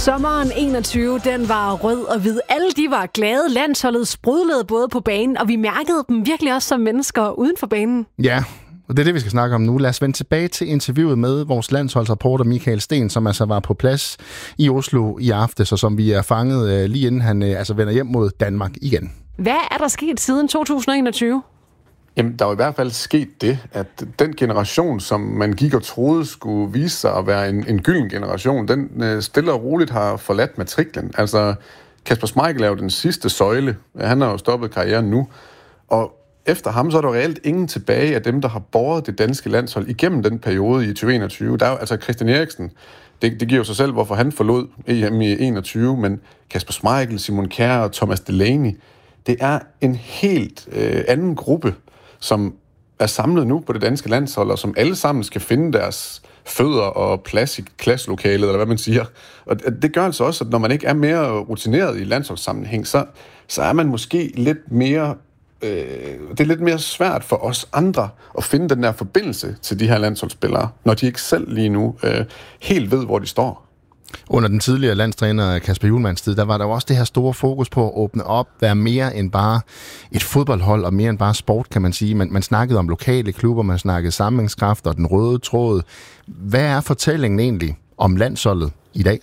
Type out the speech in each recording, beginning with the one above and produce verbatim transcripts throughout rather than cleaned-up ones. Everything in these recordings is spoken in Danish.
Sommeren enogtyve, den var rød og hvid. Alle de var glade. Landsholdet sprudlede både på banen, og vi mærkede dem virkelig også som mennesker uden for banen. Ja, og det er det, vi skal snakke om nu. Lad os vende tilbage til interviewet med vores landsholdsreporter Michael Sten, som altså var på plads i Oslo i aftes, og som vi er fanget lige inden han altså vender hjem mod Danmark igen. Hvad er der sket siden to tusind og enogtyve? Jamen, der er i hvert fald sket det, at den generation, som man gik og troede skulle vise sig at være en, en gylden generation, den øh, stille og roligt har forladt matriklen. Altså, Kasper Schmeichel er jo den sidste søjle. Han har jo stoppet karrieren nu. Og efter ham, så er der reelt ingen tilbage af dem, der har båret det danske landshold igennem den periode i tyve enogtyve. Der er jo altså Christian Eriksen. Det, det giver jo sig selv, hvorfor han forlod E M i enogtyve, men Kasper Schmeichel, Simon Kjær og Thomas Delaney, det er en helt øh, anden gruppe, som er samlet nu på det danske landshold, og som alle sammen skal finde deres fødder og plads i klasselokalet, eller hvad man siger. Og det gør altså også, at når man ikke er mere rutineret i landsholdssammenhæng, så, så er man måske lidt mere... Øh, det er lidt mere svært for os andre at finde den der forbindelse til de her landsholdsspillere, når de ikke selv lige nu øh, helt ved, hvor de står. Under den tidligere landstræner Kasper Hjulmands tid, der var der jo også det her store fokus på at åbne op, være mere end bare et fodboldhold, og mere end bare sport, kan man sige. Man, man snakkede om lokale klubber, man snakkede sammenhængskraft og den røde tråd. Hvad er fortællingen egentlig om landsholdet i dag?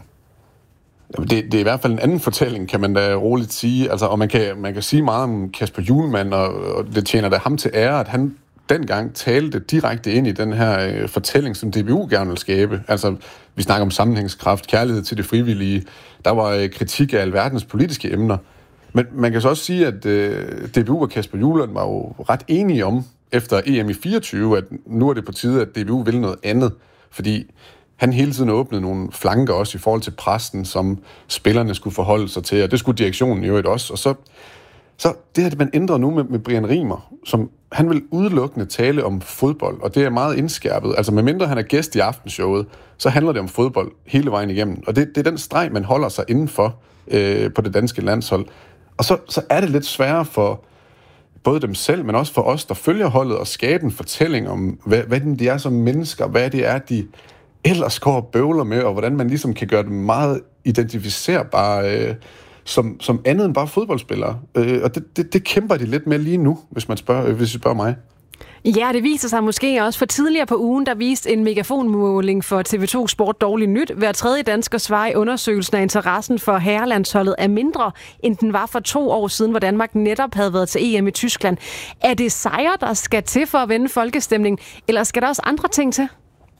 Det, det er i hvert fald en anden fortælling, kan man da roligt sige. Altså, og man kan, man kan sige meget om Kasper Hjulmand, og, og det tjener da ham til ære, at han dengang talte direkte ind i den her øh, fortælling, som D B U gerne vil skabe. Altså, vi snakker om sammenhængskraft, kærlighed til det frivillige. Der var øh, kritik af alverdens politiske emner. Men man kan så også sige, at øh, D B U og Kasper Hjulmand var jo ret enige om, efter E M i fireogtyve, at nu er det på tide, at D B U vil noget andet. Fordi han hele tiden åbnede nogle flanker også i forhold til præsten, som spillerne skulle forholde sig til, og det skulle direktionen i øvrigt også. Og så, så det her, man ændrer nu med, med Brian Riemer, som han vil udelukkende tale om fodbold, og det er meget indskærpet. Altså medmindre han er gæst i aftenshowet, så handler det om fodbold hele vejen igennem. Og det, det er den streg, man holder sig indenfor øh, på det danske landshold. Og så, så er det lidt sværere for både dem selv, men også for os, der følger holdet, og skabe en fortælling om, hvad, hvad de er som mennesker, hvad det er, de ellers går og bøvler med, og hvordan man ligesom kan gøre dem meget identificerbare øh, som, som andet end bare fodboldspillere. Øh, og det, det, det kæmper de lidt med lige nu, hvis man spørger, øh, hvis I spørger mig. Ja, det viser sig måske også, for tidligere på ugen, der viste en megafonmåling for T V to Sport dårligt nyt. Hver tredje dansker svarer i undersøgelsen af interessen for herrelandsholdet er mindre, end den var for to år siden, hvor Danmark netop havde været til E M i Tyskland. Er det sejre, der skal til for at vende folkestemningen, eller skal der også andre ting til?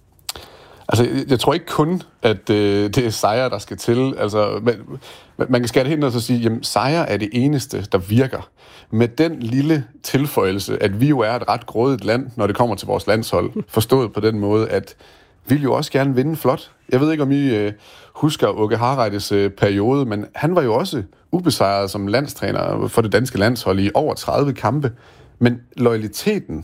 Altså, jeg tror ikke kun, at øh, det er sejre, der skal til. Altså, man, man kan skære det hen og så sige, at sejre er det eneste, der virker. Med den lille tilføjelse, at vi jo er et ret grådigt land, når det kommer til vores landshold. Forstået på den måde, at vi vil jo også gerne vinde flot. Jeg ved ikke, om I øh, husker Åke Hareides øh, periode, men han var jo også ubesejret som landstræner for det danske landshold i over tredive kampe. Men loyaliteten